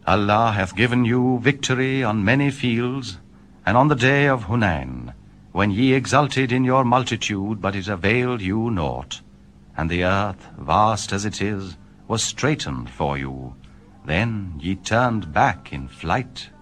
Allah hath given you victory on many fields, and on the day of Hunain, when ye exulted in your multitude, but it availed you naught, and the earth, vast as it is, was straitened for you. Then ye turned back in flight